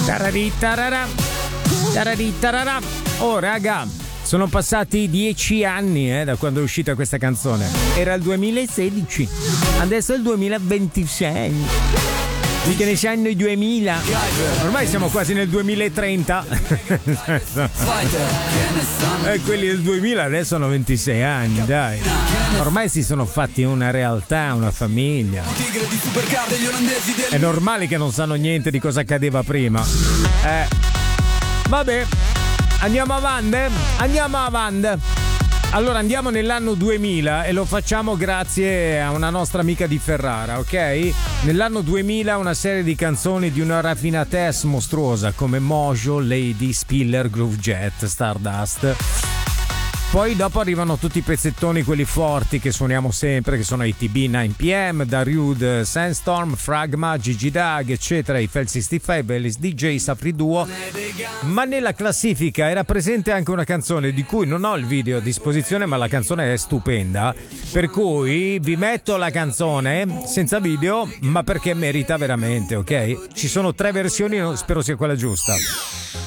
Tararitarara. Tararitarara. Oh raga, sono passati 10 anni da quando è uscita questa canzone. Era il 2016, adesso è il 2026. Mica ne sanno i 2000. Ormai siamo quasi nel 2030. E quelli del 2000 adesso hanno 26 anni, dai. Ormai si sono fatti una realtà, una famiglia. È normale che non sanno niente di cosa accadeva prima. Vabbè, andiamo avanti. Allora andiamo nell'anno 2000 e lo facciamo grazie a una nostra amica di Ferrara, ok? Nell'anno 2000 una serie di canzoni di una raffinatezza mostruosa come Mojo, Lady, Spiller, Groove Jet, Stardust. Poi dopo arrivano tutti i pezzettoni, quelli forti che suoniamo sempre, che sono ATB 9pm, Darude, Sandstorm, Fragma, Gigi Dag, eccetera, i Fel 65, Ellis DJ, Safri Duo. Ma nella classifica era presente anche una canzone di cui non ho il video a disposizione, ma la canzone è stupenda, per cui vi metto la canzone senza video, ma perché merita veramente, ok? Ci sono 3 versioni, spero sia quella giusta.